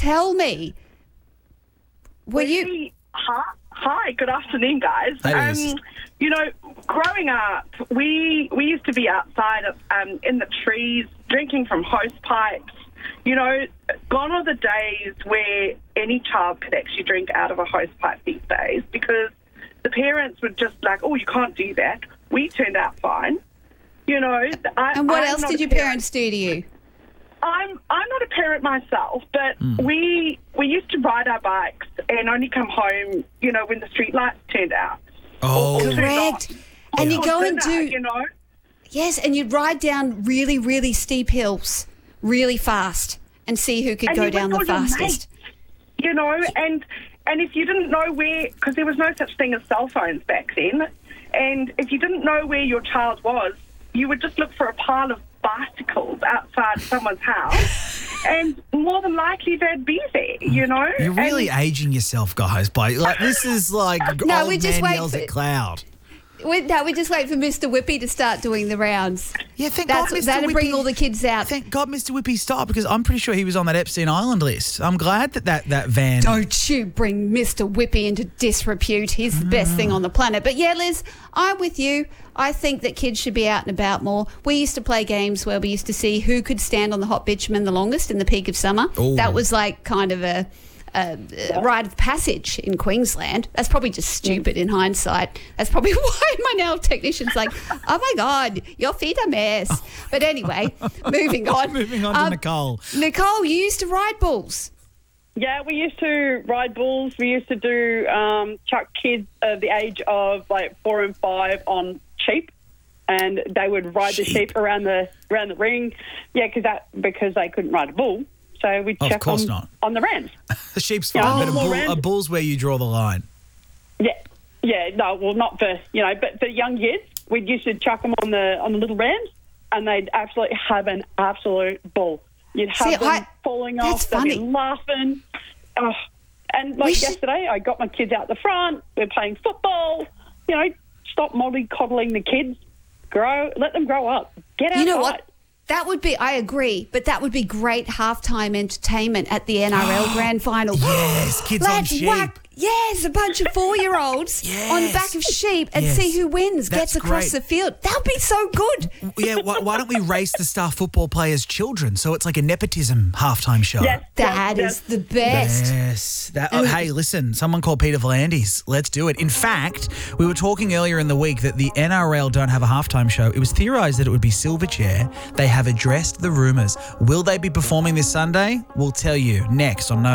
tell me. Hi, good afternoon, guys. Growing up, we used to be outside in the trees, drinking from hose pipes. Gone are the days where any child could actually drink out of a hose pipe these days because the parents were just like, oh, you can't do that. We turned out fine. And what else did your parents do to you? I'm not a parent myself, but we used to ride our bikes and only come home, when the street lights turned out. Oh, correct. And you go and do, yes, and you'd ride down really, really steep hills really fast and see who could go down the fastest. And if you didn't know where, because there was no such thing as cell phones back then, and if you didn't know where your child was, you would just look for a pile of bicycles outside someone's house, and more than likely they'd be there, You're really aging yourself, guys. This is like old man yells at cloud. We just wait for Mr. Whippy to start doing the rounds. Yeah, thank God Mr. That'll Whippy, bring all the kids out. Thank God Mr. Whippy stopped because I'm pretty sure he was on that Epstein Island list. I'm glad that van... Don't you bring Mr. Whippy into disrepute. He's the best thing on the planet. But yeah, Liz, I'm with you. I think that kids should be out and about more. We used to play games where we used to see who could stand on the hot bitumen the longest in the peak of summer. Ooh. That was like kind of a rite of passage in Queensland. That's probably just stupid in hindsight. That's probably why my nail technician's like, oh my God, your feet are a mess. But anyway, moving on. Moving on to Nicole. Nicole, you used to ride bulls. Yeah, we used to ride bulls. We used to do chuck kids at the age of 4 and 5 on sheep, and they would ride the sheep around the ring. Yeah, because they couldn't ride a bull. So we'd chuck them on the rams. The sheep's fine, but a bull's where you draw the line. Yeah, no, well, not for, but for young kids, we used to chuck them on the little rams, and they'd absolutely have an absolute ball. You'd have them falling off, they'd be laughing. Oh. And yesterday, I got my kids out the front, we're playing football, stop mollycoddling the kids, let them grow up, get outside. You know what? That would be, I agree, but that would be great halftime entertainment at the NRL Grand Final. Yes, kids on sheep. Yes, a bunch of 4-year-olds on the back of sheep and see who wins, gets across the field. That would be so good. Yeah, why don't we race the star football players' children so it's like a nepotism halftime show? Yes, that is the best. Yes. Hey, listen, someone called Peter V'landys. Let's do it. In fact, we were talking earlier in the week that the NRL don't have a halftime show. It was theorised that it would be Silverchair. They have addressed the rumours. Will they be performing this Sunday? We'll tell you next on No